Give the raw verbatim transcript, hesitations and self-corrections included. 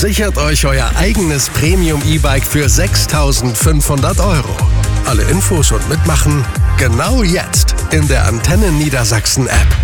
Sichert euch euer eigenes Premium-E-Bike für sechstausendfünfhundert Euro. Alle Infos und Mitmachen genau jetzt in der Antennen Niedersachsen App.